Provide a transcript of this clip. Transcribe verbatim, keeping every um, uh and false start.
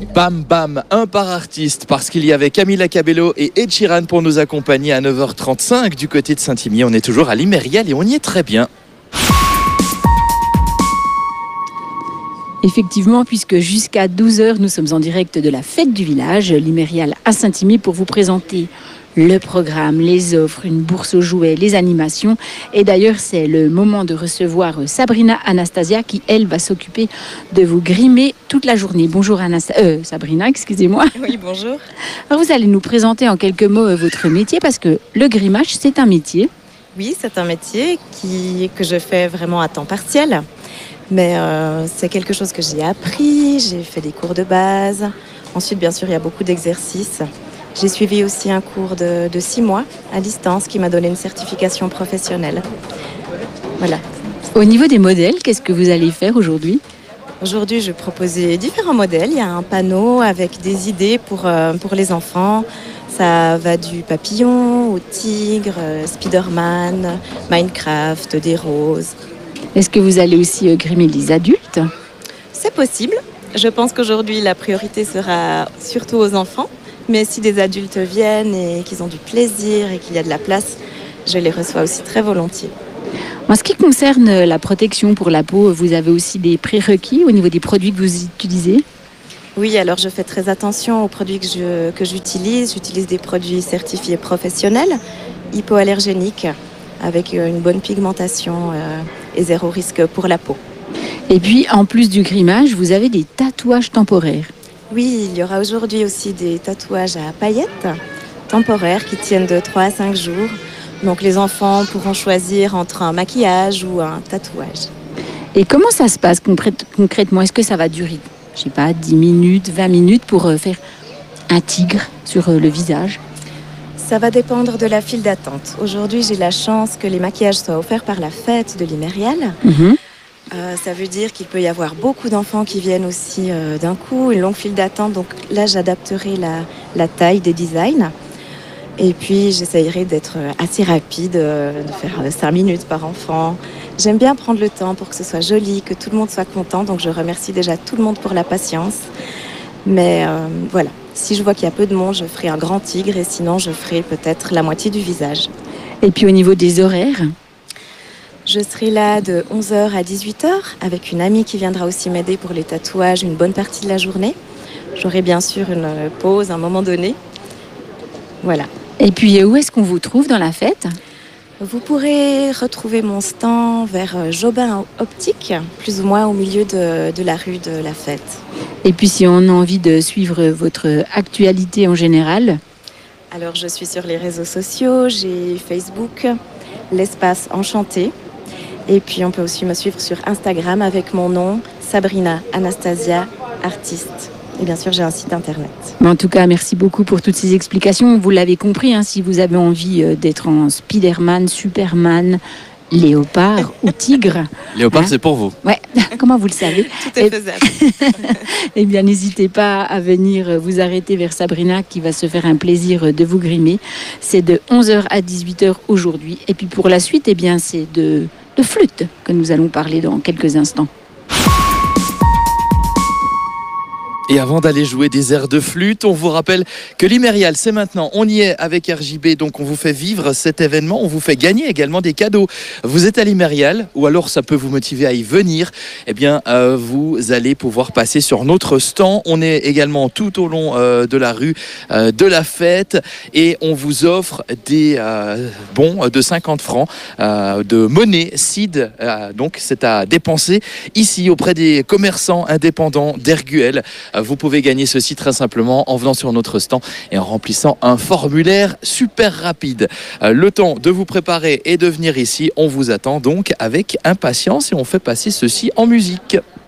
Bam Bam, un par artiste, parce qu'il y avait Camila Cabello et Ed Sheeran pour nous accompagner à neuf heures trente-cinq du côté de Saint-Imier. On est toujours à l'Imérial et on y est très bien. Effectivement, puisque jusqu'à douze heures, nous sommes en direct de la fête du village, l'Imérial à Saint-Imier, pour vous présenter le programme, les offres, une bourse aux jouets, les animations. Et d'ailleurs, c'est le moment de recevoir Sabrina Anastasia qui, elle, va s'occuper de vous grimer toute la journée. Bonjour Anastasia, euh, Sabrina, excusez-moi. Oui, bonjour. Alors, vous allez nous présenter en quelques mots euh, votre métier, parce que le grimage, c'est un métier. Oui, c'est un métier qui, que je fais vraiment à temps partiel. Mais euh, c'est quelque chose que j'ai appris, j'ai fait des cours de base. Ensuite, bien sûr, il y a beaucoup d'exercices. J'ai suivi aussi un cours de, de six mois à distance qui m'a donné une certification professionnelle. Voilà. Au niveau des modèles, qu'est-ce que vous allez faire aujourd'hui ? Aujourd'hui, je vais proposer différents modèles. Il y a un panneau avec des idées pour, euh, pour les enfants. Ça va du papillon au tigre, euh, Spider-Man, Minecraft, des roses. Est-ce que vous allez aussi euh, grimer les adultes ? C'est possible. Je pense qu'aujourd'hui, la priorité sera surtout aux enfants. Mais si des adultes viennent et qu'ils ont du plaisir et qu'il y a de la place, je les reçois aussi très volontiers. En ce qui concerne la protection pour la peau, vous avez aussi des prérequis au niveau des produits que vous utilisez ? Oui, alors je fais très attention aux produits que, je, que j'utilise. J'utilise des produits certifiés professionnels, hypoallergéniques, avec une bonne pigmentation euh, et zéro risque pour la peau. Et puis, en plus du grimage, vous avez des tatouages temporaires. Oui, il y aura aujourd'hui aussi des tatouages à paillettes temporaires qui tiennent de trois à cinq jours. Donc les enfants pourront choisir entre un maquillage ou un tatouage. Et comment ça se passe concrètement ? Est-ce que ça va durer, je sais pas, dix minutes, vingt minutes pour faire un tigre sur le visage ? Ça va dépendre de la file d'attente. Aujourd'hui, j'ai la chance que les maquillages soient offerts par la fête de l'Imérial. Mmh. Euh, ça veut dire qu'il peut y avoir beaucoup d'enfants qui viennent aussi euh, d'un coup, une longue file d'attente. Donc là, j'adapterai la, la taille des designs. Et puis, j'essayerai d'être assez rapide, euh, de faire cinq minutes par enfant. J'aime bien prendre le temps pour que ce soit joli, que tout le monde soit content. Donc, je remercie déjà tout le monde pour la patience. Mais euh, voilà, si je vois qu'il y a peu de monde, je ferai un grand tigre. Et sinon, je ferai peut-être la moitié du visage. Et puis, au niveau des horaires ? Je serai là de onze heures à dix-huit heures avec une amie qui viendra aussi m'aider pour les tatouages une bonne partie de la journée. J'aurai bien sûr une pause à un moment donné. Voilà. Et puis, où est-ce qu'on vous trouve dans la fête ? Vous pourrez retrouver mon stand vers Jobin Optique, plus ou moins au milieu de, de la rue de la Fête. Et puis, si on a envie de suivre votre actualité en général ? Alors, je suis sur les réseaux sociaux, j'ai Facebook, l'espace Enchanté. Et puis, on peut aussi me suivre sur Instagram avec mon nom, Sabrina Anastasia, artiste. Et bien sûr, j'ai un site internet. Mais en tout cas, merci beaucoup pour toutes ces explications. Vous l'avez compris, hein, si vous avez envie d'être en Spider-Man, Superman, léopard ou tigre. Léopard, hein, c'est pour vous. Ouais, comment vous le savez ? Tout est faisable. Eh bien, n'hésitez pas à venir vous arrêter vers Sabrina qui va se faire un plaisir de vous grimer. C'est de onze heures à dix-huit heures aujourd'hui. Et puis pour la suite, eh bien, c'est de, de flûte que nous allons parler dans quelques instants. Et avant d'aller jouer des airs de flûte, on vous rappelle que l'Imérial, c'est maintenant. On y est avec R J B, donc on vous fait vivre cet événement. On vous fait gagner également des cadeaux. Vous êtes à l'Imérial, ou alors ça peut vous motiver à y venir. Eh bien, euh, vous allez pouvoir passer sur notre stand. On est également tout au long euh, de la rue euh, de la Fête. Et on vous offre des euh, bons de cinquante francs euh, de monnaie C I D. Euh, donc, c'est à dépenser ici auprès des commerçants indépendants d'Erguel. Vous pouvez gagner ceci très simplement en venant sur notre stand et en remplissant un formulaire super rapide. Le temps de vous préparer et de venir ici, on vous attend donc avec impatience et on fait passer ceci en musique.